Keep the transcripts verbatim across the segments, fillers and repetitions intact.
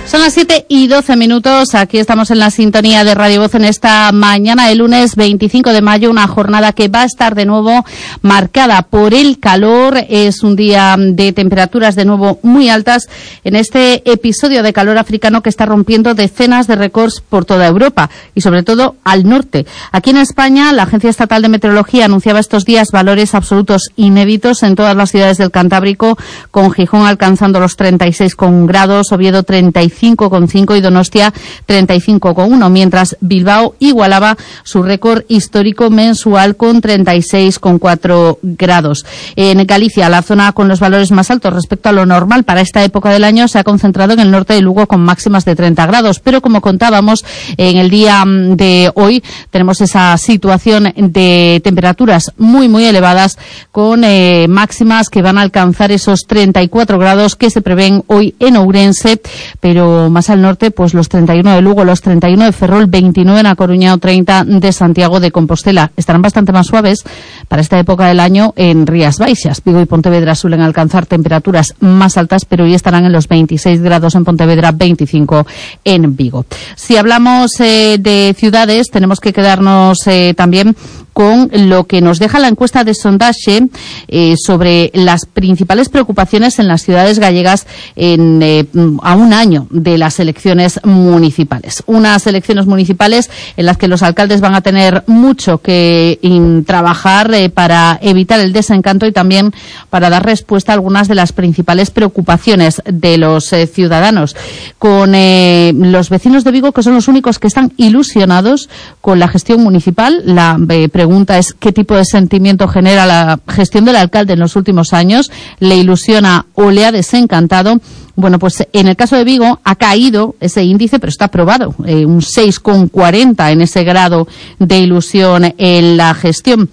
Son las siete y doce minutos, aquí estamos en la sintonía de Radio Voz en esta mañana, el lunes veinticinco de mayo, una jornada que va a estar de nuevo marcada por el calor. Es un día de temperaturas de nuevo muy altas en este episodio de calor africano que está rompiendo decenas de récords por toda Europa y sobre todo al norte. Aquí en España, la Agencia Estatal de Meteorología anunciaba estos días valores absolutos inéditos en todas las ciudades del Cantábrico, con Gijón alcanzando los treinta y seis grados, Oviedo treinta y cinco coma cinco y Donostia treinta y cinco coma uno, mientras Bilbao igualaba su récord histórico mensual con treinta y seis coma cuatro grados. En Galicia, la zona con los valores más altos respecto a lo normal para esta época del año se ha concentrado en el norte de Lugo con máximas de treinta grados, pero como contábamos en el día de hoy, tenemos esa situación de temperaturas muy muy elevadas con eh, máximas que van a alcanzar esos treinta y cuatro grados que se prevén hoy en Ourense, pero más al norte, pues los treinta y uno de Lugo, los treinta y uno de Ferrol, veintinueve en A Coruña o treinta de Santiago de Compostela. Estarán bastante más suaves para esta época del año en Rías Baixas. Vigo y Pontevedra suelen alcanzar temperaturas más altas, pero hoy estarán en los veintiséis grados en Pontevedra, veinticinco en Vigo. Si hablamos eh, de ciudades, tenemos que quedarnos eh, también con lo que nos deja la encuesta de Sondaxe eh, sobre las principales preocupaciones en las ciudades gallegas en, eh, a un año de las elecciones municipales. Unas elecciones municipales en las que los alcaldes van a tener mucho que in, trabajar eh, para evitar el desencanto y también para dar respuesta a algunas de las principales preocupaciones de los eh, ciudadanos. Con eh, los vecinos de Vigo, que son los únicos que están ilusionados con la gestión municipal, la eh, pregunta es qué tipo de sentimiento genera la gestión del alcalde en los últimos años, le ilusiona o le ha desencantado. Bueno, pues en el caso de Vigo ha caído ese índice, pero está aprobado, eh, un seis coma cuarenta en ese grado de ilusión en la gestión.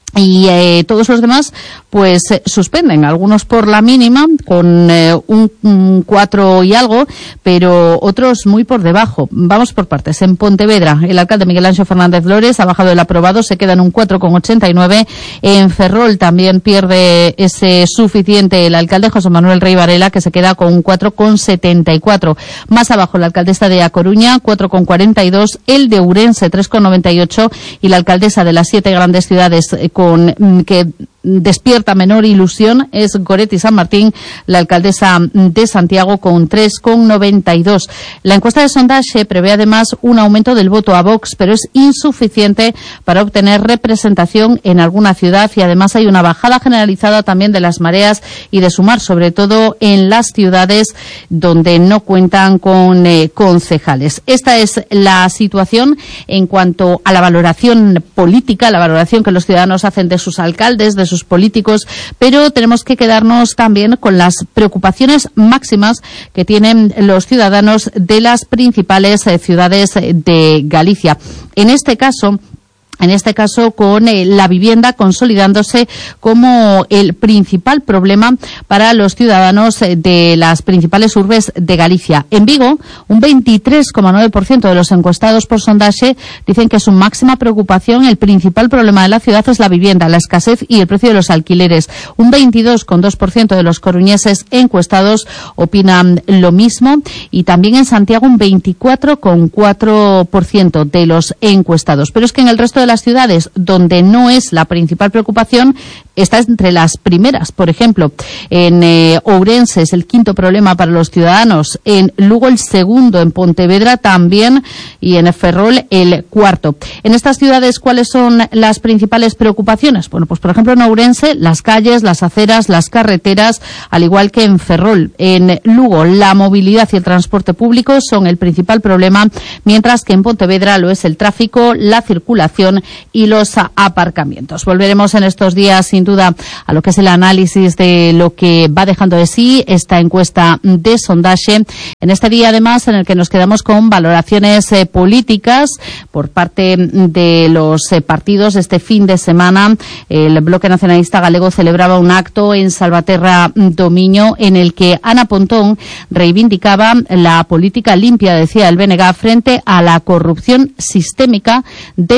Y eh, todos los demás, pues eh, suspenden, algunos por la mínima, con eh, un, un cuatro y algo, pero otros muy por debajo. Vamos por partes. En Pontevedra, el alcalde Miguel Ángel Fernández Lores ha bajado el aprobado, se queda en un cuatro coma ochenta y nueve. En Ferrol también pierde ese suficiente el alcalde José Manuel Rey Varela, que se queda con un cuatro coma setenta y cuatro. Más abajo, la alcaldesa de A Coruña, cuatro coma cuarenta y dos. El de Ourense, tres coma noventa y ocho. Y la alcaldesa de las siete grandes ciudades, eh, con que despierta menor ilusión, es Goretti San Martín, la alcaldesa de Santiago, con tres coma noventa y dos. La encuesta de Sondaxe prevé además un aumento del voto a Vox, pero es insuficiente para obtener representación en alguna ciudad, y además hay una bajada generalizada también de las mareas y de Sumar, sobre todo en las ciudades donde no cuentan con eh, concejales. Esta es la situación en cuanto a la valoración política, la valoración que los ciudadanos hacen de sus alcaldes, de sus políticos, pero tenemos que quedarnos también con las preocupaciones máximas que tienen los ciudadanos de las principales eh, ciudades de Galicia. En este caso, En este caso, con eh, la vivienda consolidándose como el principal problema para los ciudadanos eh, de las principales urbes de Galicia. En Vigo, un veintitrés coma nueve por ciento de los encuestados por Sondaxe dicen que su máxima preocupación, el principal problema de la ciudad es la vivienda, la escasez y el precio de los alquileres. Un veintidós coma dos por ciento de los coruñeses encuestados opinan lo mismo, y también en Santiago un veinticuatro coma cuatro por ciento de los encuestados. Pero es que en el resto de de las ciudades donde no es la principal preocupación, está entre las primeras. Por ejemplo, en eh, Ourense es el quinto problema para los ciudadanos, en Lugo el segundo, en Pontevedra también, y en Ferrol el cuarto. En estas ciudades, ¿cuáles son las principales preocupaciones? Bueno, pues por ejemplo en Ourense, las calles, las aceras, las carreteras, al igual que en Ferrol. En Lugo, la movilidad y el transporte público son el principal problema, mientras que en Pontevedra lo es el tráfico, la circulación y los aparcamientos. Volveremos en estos días, sin duda, a lo que es el análisis de lo que va dejando de sí esta encuesta de Sondaxe. En este día, además, en el que nos quedamos con valoraciones eh, políticas por parte de los eh, partidos. Este fin de semana, el Bloque Nacionalista Galego celebraba un acto en Salvaterra do Miño en el que Ana Pontón reivindicaba la política limpia, decía el B N G, frente a la corrupción sistémica del bipartidismo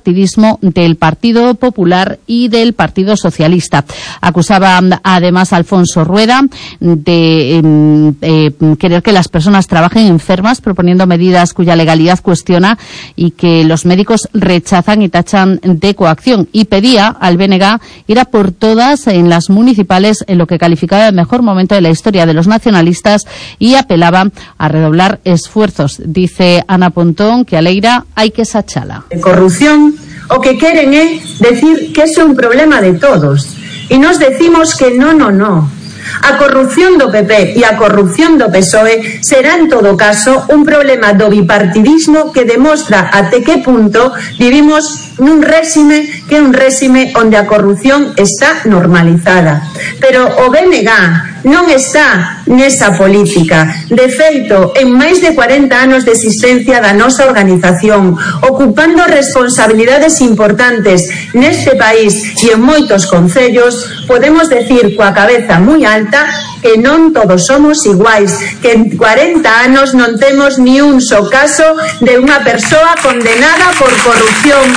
bipartidismo del Partido Popular y del Partido Socialista. Acusaba además a Alfonso Rueda de eh, eh, querer que las personas trabajen enfermas, proponiendo medidas cuya legalidad cuestiona y que los médicos rechazan y tachan de coacción. Y pedía al B N G ir a por todas en las municipales en lo que calificaba el mejor momento de la historia de los nacionalistas y apelaba a redoblar esfuerzos. Dice Ana Pontón que a Leira hai que sachala. De corrupción, o que queren é decir que ese é un problema de todos. E nos decimos que no, no, no. A corrupción do P P e a corrupción do P S O E será en todo caso un problema do bipartidismo que demostra até que punto vivimos nun réxime que é un réxime onde a corrupción está normalizada. Pero o B N G non está nesa política. De feito, en máis de cuarenta anos de existencia da nosa organización, ocupando responsabilidades importantes neste país e en moitos concellos, podemos decir coa cabeza moi alta que non todos somos iguais, que en cuarenta anos non temos ni un só caso de unha persoa condenada por corrupción.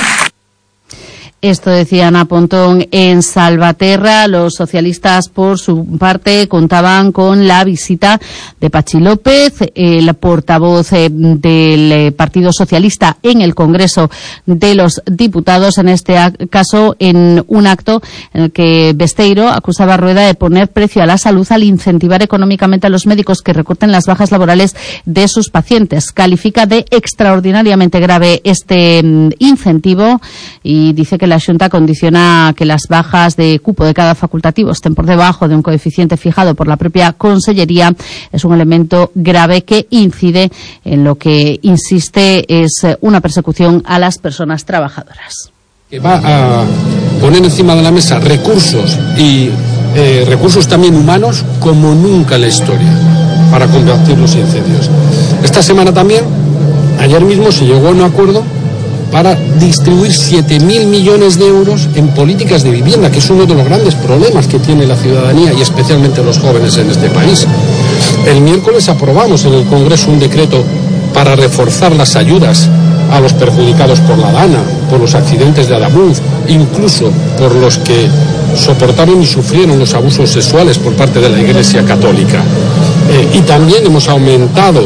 Esto decía Ana Pontón en Salvaterra. Los socialistas, por su parte, contaban con la visita de Pachi López, el portavoz eh, del eh, Partido Socialista en el Congreso de los Diputados, en este caso en un acto en el que Besteiro acusaba a Rueda de poner precio a la salud al incentivar económicamente a los médicos que recorten las bajas laborales de sus pacientes. Califica de extraordinariamente grave este mm, incentivo y dice que la Xunta condiciona que las bajas de cupo de cada facultativo estén por debajo de un coeficiente fijado por la propia Consellería. Es un elemento grave que incide en lo que, insiste, es una persecución a las personas trabajadoras. Que va a poner encima de la mesa recursos y eh, recursos también humanos como nunca en la historia para combatir los incendios. Esta semana también, ayer mismo, se llegó a un acuerdo para distribuir siete mil millones de euros en políticas de vivienda, que es uno de los grandes problemas que tiene la ciudadanía y especialmente los jóvenes en este país. El miércoles aprobamos en el Congreso un decreto para reforzar las ayudas a los perjudicados por la Dana, por los accidentes de Adamuz, incluso por los que soportaron y sufrieron los abusos sexuales por parte de la Iglesia Católica. Eh, y también hemos aumentado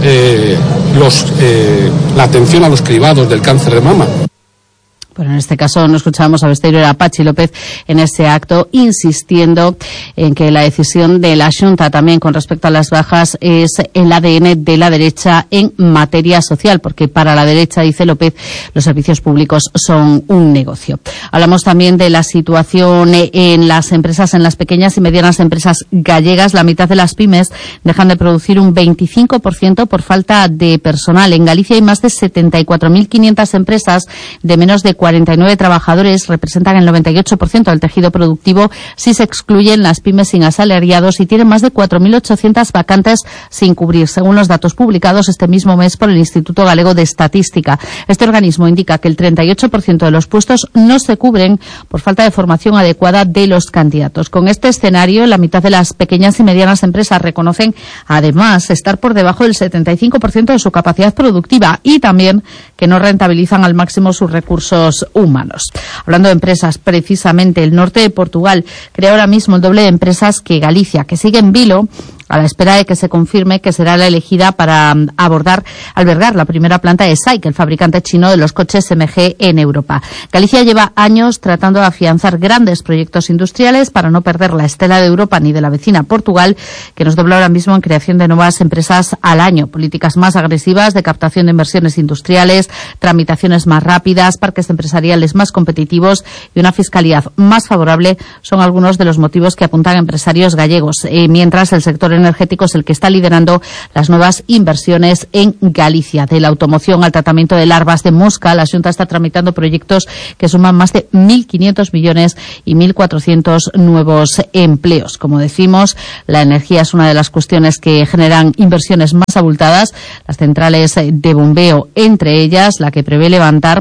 eh, Los, eh, la atención a los cribados del cáncer de mama. Bueno, en este caso no escuchábamos a Besteiro, era Pachi López en ese acto, insistiendo en que la decisión de la Xunta también con respecto a las bajas es el A D N de la derecha en materia social, porque para la derecha, dice López, los servicios públicos son un negocio. Hablamos también de la situación en las empresas, en las pequeñas y medianas empresas gallegas. La mitad de las pymes dejan de producir un veinticinco por ciento por falta de personal. En Galicia hay más de setenta y cuatro mil quinientas empresas de menos de cuarenta y nueve trabajadores, representan el noventa y ocho por ciento del tejido productivo si se excluyen las pymes sin asalariados, y tienen más de cuatro mil ochocientas vacantes sin cubrir, según los datos publicados este mismo mes por el Instituto Galego de Estadística. Este organismo indica que el treinta y ocho por ciento de los puestos no se cubren por falta de formación adecuada de los candidatos. Con este escenario, la mitad de las pequeñas y medianas empresas reconocen, además, estar por debajo del setenta y cinco por ciento de su capacidad productiva y también que no rentabilizan al máximo sus recursos humanos. Hablando de empresas, precisamente el norte de Portugal crea ahora mismo el doble de empresas que Galicia, que sigue en vilo a la espera de que se confirme que será la elegida para abordar, albergar la primera planta de S A I C, el fabricante chino de los coches M G en Europa. Galicia lleva años tratando de afianzar grandes proyectos industriales para no perder la estela de Europa ni de la vecina Portugal, que nos dobla ahora mismo en creación de nuevas empresas al año. Políticas más agresivas de captación de inversiones industriales, tramitaciones más rápidas, parques empresariales más competitivos y una fiscalidad más favorable son algunos de los motivos que apuntan empresarios gallegos, eh, mientras el sector energético es el que está liderando las nuevas inversiones en Galicia. De la automoción al tratamiento de larvas de mosca, la Xunta está tramitando proyectos que suman más de mil quinientos millones y mil cuatrocientos nuevos empleos. Como decimos, la energía es una de las cuestiones que generan inversiones más abultadas. Las centrales de bombeo, entre ellas la que prevé levantar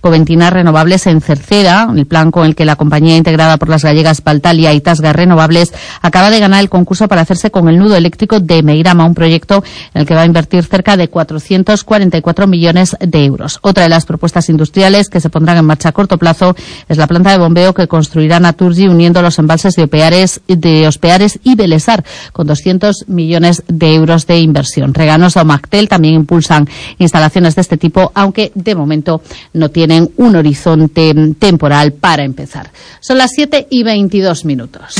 Coventinas Renovables en Cerceda, el plan con el que la compañía integrada por las gallegas Valtalia y Tasga Renovables acaba de ganar el concurso para hacerse con el nudo eléctrico de Meirama, un proyecto en el que va a invertir cerca de cuatrocientos cuarenta y cuatro millones de euros. Otra de las propuestas industriales que se pondrán en marcha a corto plazo es la planta de bombeo que construirá Naturgy uniendo los embalses de Opeares, de Ospeares y Belesar, con doscientos millones de euros de inversión. Reganosa o Mactel también impulsan instalaciones de este tipo, aunque de momento no tienen un horizonte temporal para empezar. Son las siete y veintidós minutos.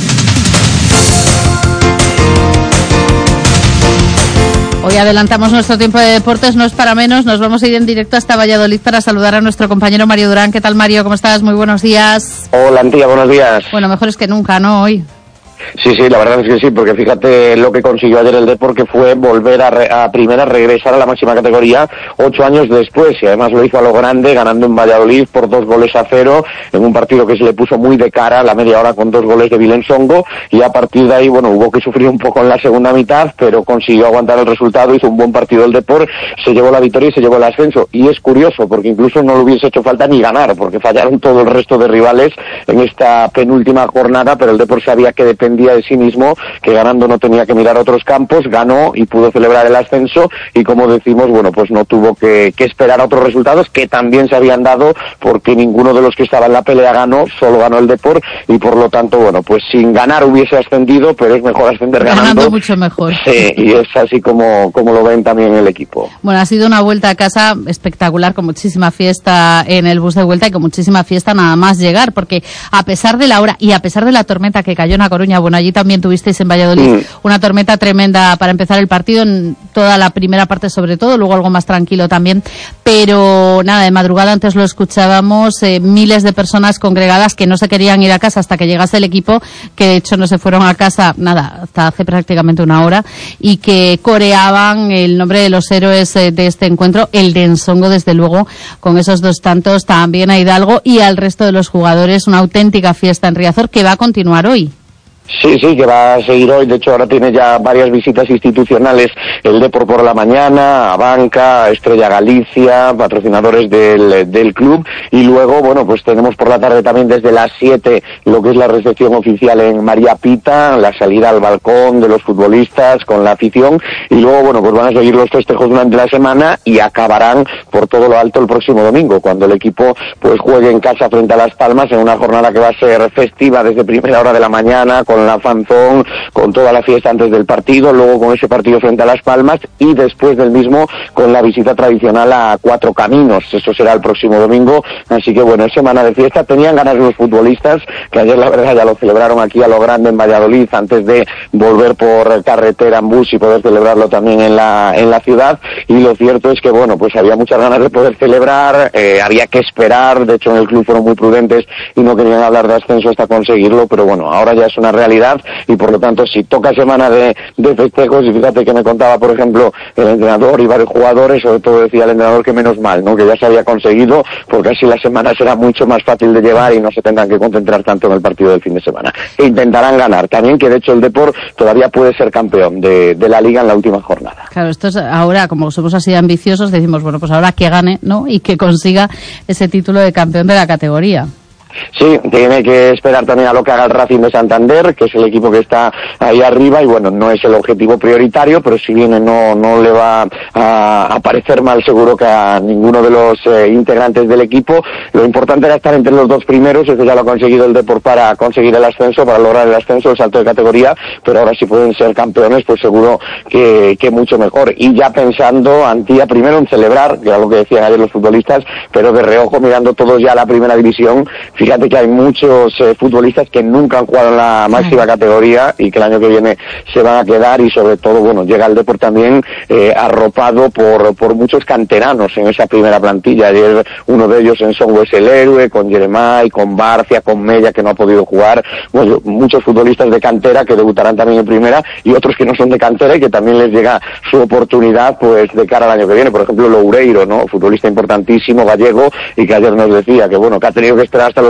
Hoy adelantamos nuestro tiempo de deportes, no es para menos. Nos vamos a ir en directo hasta Valladolid para saludar a nuestro compañero Mario Durán. ¿Qué tal, Mario? ¿Cómo estás? Muy buenos días. Hola, Antía, buenos días. Bueno, mejor es que nunca, ¿no? Hoy. Sí, sí, la verdad es que sí, porque fíjate lo que consiguió ayer el Depor, que fue volver a, re, a primera, regresar a la máxima categoría ocho años después, y además lo hizo a lo grande, ganando en Valladolid por dos goles a cero, en un partido que se le puso muy de cara a la media hora con dos goles de Vilén Songo, y a partir de ahí, bueno, hubo que sufrir un poco en la segunda mitad, pero consiguió aguantar el resultado, hizo un buen partido el Depor, se llevó la victoria y se llevó el ascenso, y es curioso, porque incluso no le hubiese hecho falta ni ganar, porque fallaron todo el resto de rivales en esta penúltima jornada, pero el Depor sabía que dependía de sí mismo, que ganando no tenía que mirar otros campos, ganó y pudo celebrar el ascenso, y como decimos, bueno, pues no tuvo que, que esperar a otros resultados que también se habían dado, porque ninguno de los que estaba en la pelea ganó, solo ganó el Depor, y por lo tanto, bueno, pues sin ganar hubiese ascendido, pero es mejor ascender ganando. Ganando mucho mejor. Sí, y es así como, como lo ven también el equipo. Bueno, ha sido una vuelta a casa espectacular, con muchísima fiesta en el bus de vuelta y con muchísima fiesta nada más llegar, porque a pesar de la hora y a pesar de la tormenta que cayó en A Coruña, bueno, allí también tuvisteis en Valladolid mm. una tormenta tremenda para empezar el partido, en toda la primera parte sobre todo, luego algo más tranquilo también, pero nada, de madrugada antes lo escuchábamos, eh, miles de personas congregadas que no se querían ir a casa hasta que llegase el equipo, que de hecho no se fueron a casa, nada, hasta hace prácticamente una hora, y que coreaban el nombre de los héroes eh, de este encuentro, el de Ensongo desde luego, con esos dos tantos, también a Hidalgo y al resto de los jugadores, una auténtica fiesta en Riazor que va a continuar hoy. Sí, sí, que va a seguir hoy. De hecho, ahora tiene ya varias visitas institucionales el Depor por la mañana, a Banca, a Estrella Galicia, patrocinadores del, del club. Y luego, bueno, pues tenemos por la tarde también desde las siete lo que es la recepción oficial en María Pita, la salida al balcón de los futbolistas con la afición. Y luego, bueno, pues van a seguir los festejos durante la semana y acabarán por todo lo alto el próximo domingo, cuando el equipo pues juegue en casa frente a Las Palmas en una jornada que va a ser festiva desde primera hora de la mañana, con la fanzón, con toda la fiesta antes del partido, luego con ese partido frente a Las Palmas y después del mismo con la visita tradicional a Cuatro Caminos. Eso será el próximo domingo, así que bueno, es semana de fiesta. Tenían ganas los futbolistas, que ayer la verdad ya lo celebraron aquí a lo grande en Valladolid antes de volver por carretera en bus y poder celebrarlo también en la en la ciudad, y lo cierto es que bueno, pues había muchas ganas de poder celebrar, eh, había que esperar, de hecho en el club fueron muy prudentes y no querían hablar de ascenso hasta conseguirlo, pero bueno, ahora ya es una realidad y por lo tanto si toca semana de, de festejos, y fíjate que me contaba por ejemplo el entrenador y varios jugadores, sobre todo decía el entrenador que menos mal, ¿no?, que ya se había conseguido, porque así la semana será mucho más fácil de llevar y no se tendrán que concentrar tanto en el partido del fin de semana. E intentarán ganar también, que de hecho el Depor todavía puede ser campeón de, de la Liga en la última jornada. Claro, esto es ahora, como somos así ambiciosos, decimos, bueno, pues ahora que gane, ¿no?, y que consiga ese título de campeón de la categoría. Sí, tiene que esperar también a lo que haga el Racing de Santander, que es el equipo que está ahí arriba, y bueno, no es el objetivo prioritario, pero si viene no no le va a, a parecer mal seguro que a ninguno de los eh, integrantes del equipo. Lo importante era estar entre los dos primeros, eso ya lo ha conseguido el Depor para conseguir el ascenso, para lograr el ascenso, el salto de categoría, pero ahora si pueden ser campeones, pues seguro que, que mucho mejor. Y ya pensando, Antía, primero en celebrar, que era lo que decían ayer los futbolistas, pero de reojo mirando todos ya a la primera división. Fíjate que hay muchos eh, futbolistas que nunca han jugado en la máxima categoría y que el año que viene se van a quedar, y sobre todo, bueno, llega el Depor también eh, arropado por por muchos canteranos en esa primera plantilla. Ayer uno de ellos en Songo es el héroe, con Jeremai, con Barcia, con Mella, que no ha podido jugar. Bueno, muchos futbolistas de cantera que debutarán también en primera, y otros que no son de cantera y que también les llega su oportunidad pues de cara al año que viene. Por ejemplo, Loureiro, ¿no?, futbolista importantísimo, gallego, y que ayer nos decía que bueno, que ha tenido que esperar hasta los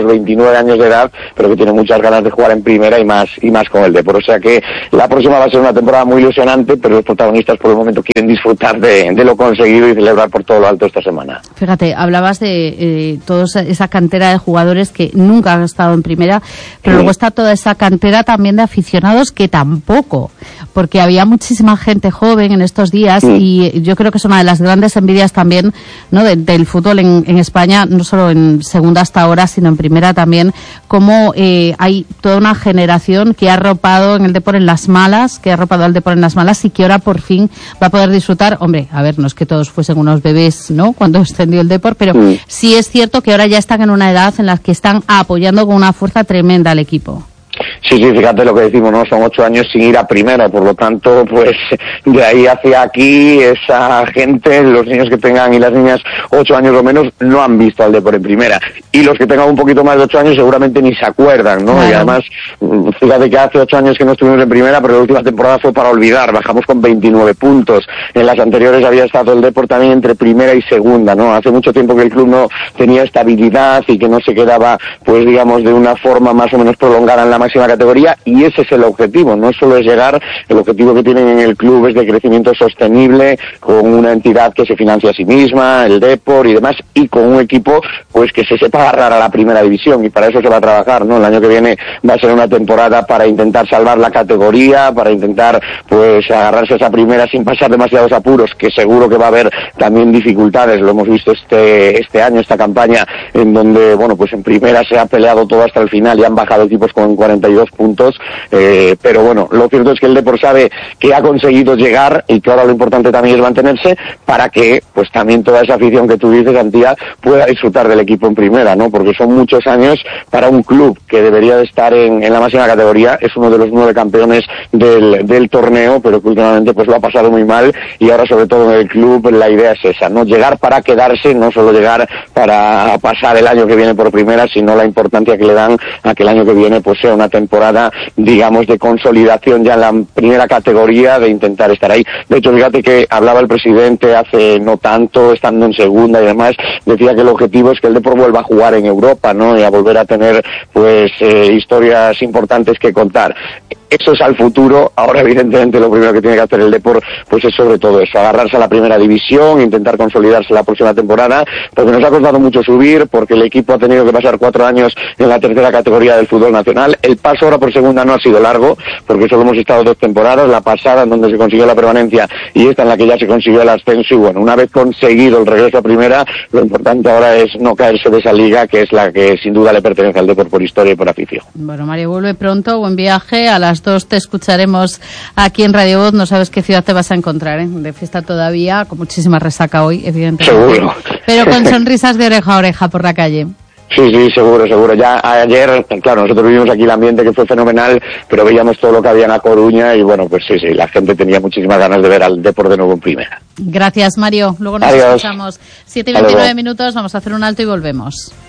los veintinueve años de edad, pero que tiene muchas ganas de jugar en primera y más y más con el Depor. O sea que la próxima va a ser una temporada muy ilusionante, pero los protagonistas por el momento quieren disfrutar de, de lo conseguido y celebrar por todo lo alto esta semana. Fíjate, hablabas de eh, toda esa cantera de jugadores que nunca han estado en primera, pero sí. Luego está toda esa cantera también de aficionados que tampoco, porque había muchísima gente joven en estos días sí. Y yo creo que es una de las grandes envidias también, ¿no?, de, del fútbol en, en España, no solo en segunda hasta ahora, sino en primera también, como eh, hay toda una generación que ha arropado en el Depor en las malas, que ha arropado al Depor en las malas y que ahora por fin va a poder disfrutar. Hombre, a ver, no es que todos fuesen unos bebés, ¿no?, cuando extendió el Depor, pero sí. sí es cierto que ahora ya están en una edad en la que están apoyando con una fuerza tremenda al equipo. Sí, sí, fíjate lo que decimos, ¿no? Son ocho años sin ir a primera, por lo tanto, pues, de ahí hacia aquí, esa gente, los niños que tengan y las niñas ocho años o menos, no han visto al Depor en primera. Y los que tengan un poquito más de ocho años seguramente ni se acuerdan, ¿no? Claro. Y además, fíjate que hace ocho años que no estuvimos en primera, pero la última temporada fue para olvidar, bajamos con veintinueve puntos. En las anteriores había estado el Depor también entre primera y segunda, ¿no? Hace mucho tiempo que el club no tenía estabilidad y que no se quedaba, pues, digamos, de una forma más o menos prolongada en la máxima categoría, y ese es el objetivo, no solo es llegar, el objetivo que tienen en el club es de crecimiento sostenible, con una entidad que se financia a sí misma, el Depor y demás, y con un equipo pues que se sepa agarrar a la primera división, y para eso se va a trabajar, ¿no? El año que viene va a ser una temporada para intentar salvar la categoría, para intentar pues agarrarse a esa primera sin pasar demasiados apuros, que seguro que va a haber también dificultades, lo hemos visto este este año, esta campaña, en donde, bueno, pues en primera se ha peleado todo hasta el final y han bajado equipos con cuarenta y dos puntos, eh, pero bueno, lo cierto es que el Depor sabe que ha conseguido llegar y que ahora lo importante también es mantenerse para que pues también toda esa afición que tú dices, Antía, pueda disfrutar del equipo en primera, ¿no? Porque son muchos años para un club que debería de estar en, en la máxima categoría, es uno de los nueve campeones del, del torneo, pero que últimamente pues lo ha pasado muy mal, y ahora sobre todo en el club la idea es esa, ¿no? Llegar para quedarse, no solo llegar para pasar el año que viene por primera, sino la importancia que le dan a que el año que viene pues sea una temporada, digamos, de consolidación ya en la primera categoría, de intentar estar ahí. De hecho, fíjate que hablaba el presidente hace no tanto, estando en segunda y demás, decía que el objetivo es que el Depor vuelva a jugar en Europa, ¿no? Y a volver a tener, pues, eh, historias importantes que contar. Eso es al futuro. Ahora, evidentemente, lo primero que tiene que hacer el Depor, pues es sobre todo eso, agarrarse a la primera división, intentar consolidarse la próxima temporada, porque nos ha costado mucho subir, porque el equipo ha tenido que pasar cuatro años en la tercera categoría del fútbol nacional. El paso ahora por segunda no ha sido largo, porque solo hemos estado dos temporadas, la pasada en donde se consiguió la permanencia y esta en la que ya se consiguió el ascenso, y bueno, una vez conseguido el regreso a primera, lo importante ahora es no caerse de esa liga, que es la que sin duda le pertenece al Depor por historia y por afición. Bueno, Mario, vuelve pronto, buen viaje, a las dos te escucharemos aquí en Radio Voz, no sabes qué ciudad te vas a encontrar, ¿eh? De fiesta todavía, con muchísima resaca hoy, evidentemente. Seguro. Pero con sonrisas de oreja a oreja por la calle. Sí, sí, seguro, seguro. Ya ayer, claro, nosotros vivimos aquí el ambiente que fue fenomenal, pero veíamos todo lo que había en A Coruña y bueno, pues sí, sí, la gente tenía muchísimas ganas de ver al Depor de nuevo en primera. Gracias, Mario. Luego nos Adiós. escuchamos. siete y veintinueve minutos, vamos a hacer un alto y volvemos.